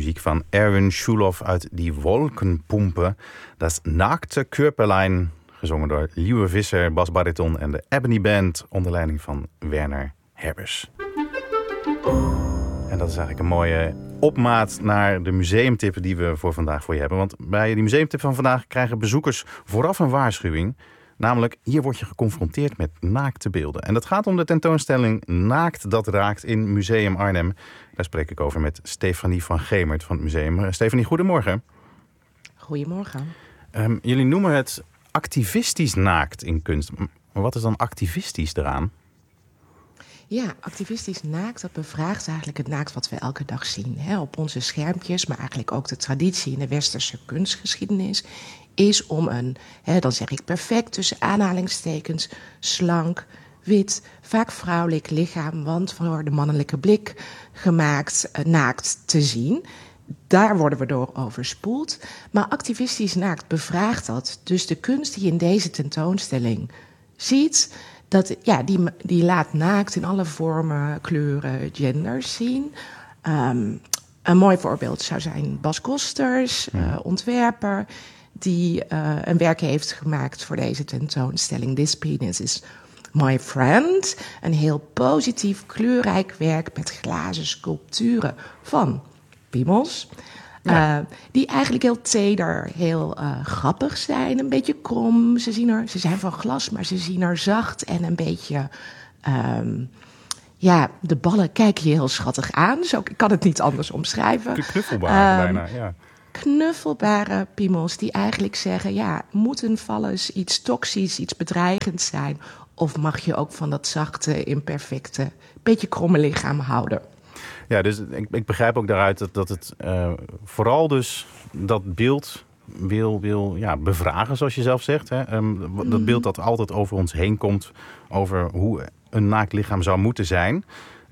muziek van Erwin Schulow uit Die Wolkenpumpe. Dat is Naakte Körperlein, gezongen door Lieve Visser, basbariton en de Ebony Band onder leiding van Werner Herbers. En dat is eigenlijk een mooie opmaat naar de museumtip die we voor vandaag voor je hebben. Want bij die museumtip van vandaag krijgen bezoekers vooraf een waarschuwing. Namelijk, hier word je geconfronteerd met naakte beelden. En dat gaat om de tentoonstelling Naakt dat raakt in Museum Arnhem. Daar spreek ik over met Stefanie van Gemert van het museum. Stefanie, goedemorgen. Goedemorgen. Jullie noemen het activistisch naakt in kunst. Maar wat is dan activistisch eraan? Ja, activistisch naakt, dat bevraagt eigenlijk het naakt wat we elke dag zien. Hè, op onze schermpjes, maar eigenlijk ook de traditie in de westerse kunstgeschiedenis is om een, dan zeg ik perfect tussen aanhalingstekens, slank, wit, vaak vrouwelijk lichaam, want voor de mannelijke blik gemaakt, naakt te zien. Daar worden we door overspoeld. Maar activistisch naakt bevraagt dat. Dus de kunst die je in deze tentoonstelling ziet, die laat naakt in alle vormen, kleuren, genders zien. Een mooi voorbeeld zou zijn Bas Kosters, ontwerper, die een werk heeft gemaakt voor deze tentoonstelling. This Penis is My Friend. Een heel positief, kleurrijk werk met glazen sculpturen van piemels. Ja. Die eigenlijk heel teder, heel grappig zijn. Een beetje krom. Ze zijn van glas, maar ze zien er zacht en een beetje... de ballen kijken je heel schattig aan. Zo, ik kan het niet anders omschrijven. Knuffelbaar bijna, ja. Knuffelbare piemels die eigenlijk zeggen... moet een vallus iets toxisch, iets bedreigends zijn? Of mag je ook van dat zachte, imperfecte, beetje kromme lichaam houden? Ja, dus ik begrijp ook daaruit dat het vooral dus dat beeld wil bevragen, zoals je zelf zegt. Hè? Dat beeld dat altijd over ons heen komt, over hoe een naakt lichaam zou moeten zijn.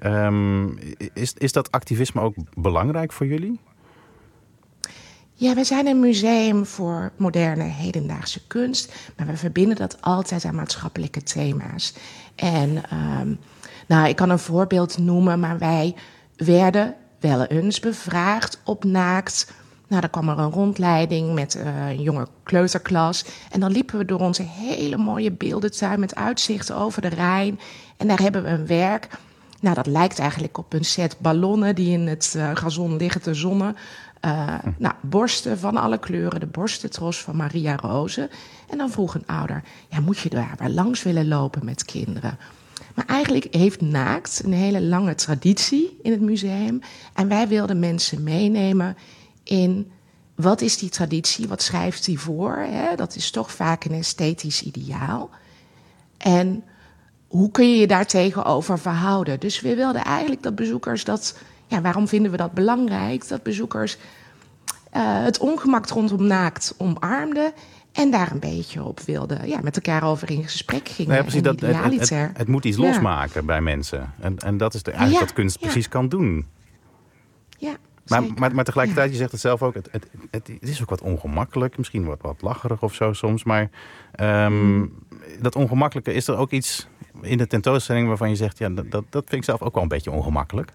Is dat activisme ook belangrijk voor jullie? Ja, wij zijn een museum voor moderne, hedendaagse kunst. Maar we verbinden dat altijd aan maatschappelijke thema's. En ik kan een voorbeeld noemen, maar wij werden wel eens bevraagd op naakt. Dan kwam er een rondleiding met een jonge kleuterklas. En dan liepen we door onze hele mooie beeldentuin met uitzicht over de Rijn. En daar hebben we een werk. Dat lijkt eigenlijk op een set ballonnen die in het gazon liggen te zonnen. Borsten van alle kleuren, de borstentros van Maria Rozen. En dan vroeg een ouder, moet je daar waar langs willen lopen met kinderen? Maar eigenlijk heeft naakt een hele lange traditie in het museum. En wij wilden mensen meenemen in wat is die traditie, wat schrijft die voor? Hè? Dat is toch vaak een esthetisch ideaal. En hoe kun je je daar tegenover verhouden? Dus we wilden eigenlijk dat bezoekers dat... waarom vinden we dat belangrijk? Dat bezoekers het ongemak rondom naakt omarmden en daar een beetje op wilden, met elkaar over in gesprek gingen. Ja, precies, het moet iets losmaken bij mensen. En dat is eigenlijk wat kunst precies kan doen. Ja, maar tegelijkertijd, je zegt het zelf ook, het is ook wat ongemakkelijk. Misschien wat lacherig of zo soms. Maar dat ongemakkelijke, is er ook iets in de tentoonstelling waarvan je zegt... dat vind ik zelf ook wel een beetje ongemakkelijk.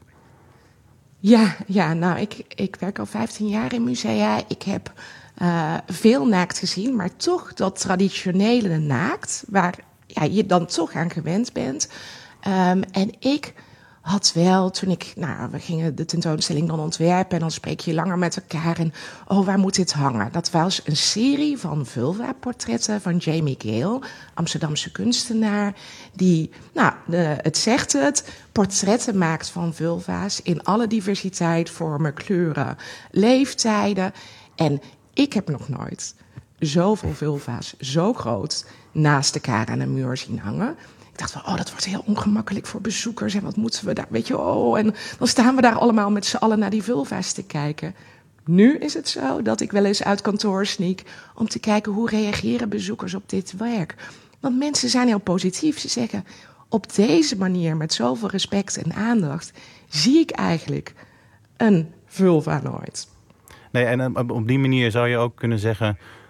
Ik werk al 15 jaar in musea. Ik heb veel naakt gezien, maar toch dat traditionele naakt... waar je dan toch aan gewend bent. En ik had wel, we gingen de tentoonstelling dan ontwerpen... en dan spreek je langer met elkaar en waar moet dit hangen? Dat was een serie van vulva-portretten van Jamie Gale, Amsterdamse kunstenaar... die, het zegt het, portretten maakt van vulva's... in alle diversiteit, vormen, kleuren, leeftijden. En ik heb nog nooit zoveel vulva's zo groot naast elkaar aan een muur zien hangen... Ik dacht van, dat wordt heel ongemakkelijk voor bezoekers. En wat moeten we daar, en dan staan we daar allemaal met z'n allen naar die vulva's te kijken. Nu is het zo dat ik wel eens uit kantoor sneak om te kijken hoe reageren bezoekers op dit werk. Want mensen zijn heel positief. Ze zeggen, op deze manier, met zoveel respect en aandacht, zie ik eigenlijk een vulva nooit. Nee, en op die manier zou je ook kunnen zeggen...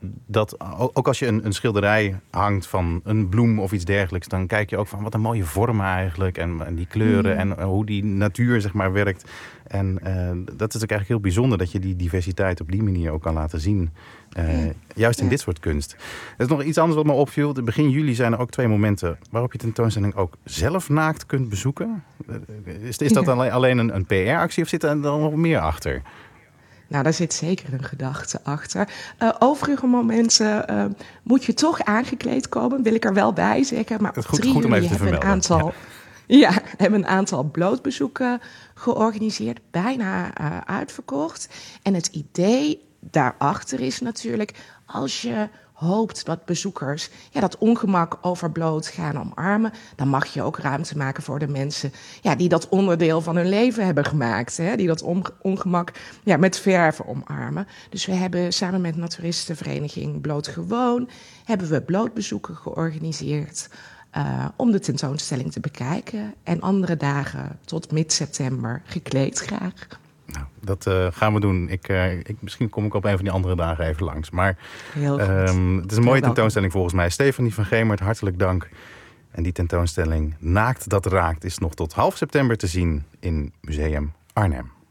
dat ook als je een schilderij hangt van een bloem of iets dergelijks, dan kijk je ook van wat een mooie vormen eigenlijk en die kleuren en hoe die natuur zeg maar werkt. En dat is ook eigenlijk heel bijzonder dat je die diversiteit op die manier ook kan laten zien. Juist in dit soort kunst. Er is nog iets anders wat me opviel. Begin juli zijn er ook 2 momenten waarop je tentoonstelling ook zelf naakt kunt bezoeken. Is dat alleen een PR-actie of zit er dan nog meer achter? Nou, daar zit zeker een gedachte achter. Overige momenten moet je toch aangekleed komen, wil ik er wel bij zeggen. Maar op 3 juli hebben we een aantal blootbezoeken georganiseerd, bijna uitverkocht. En het idee daarachter is natuurlijk, als je hoopt dat bezoekers dat ongemak over bloot gaan omarmen, dan mag je ook ruimte maken voor de mensen die dat onderdeel van hun leven hebben gemaakt. Hè, die dat ongemak met verven omarmen. Dus we hebben samen met Naturistenvereniging Bloot Gewoon hebben we blootbezoeken georganiseerd om de tentoonstelling te bekijken. En andere dagen tot mid-september gekleed graag. Nou, dat gaan we doen. Misschien kom ik op een van die andere dagen even langs. Maar heel goed. Het is een mooie tentoonstelling volgens mij. Stefanie van Gemert, hartelijk dank. En die tentoonstelling Naakt dat raakt is nog tot half september te zien in Museum Arnhem.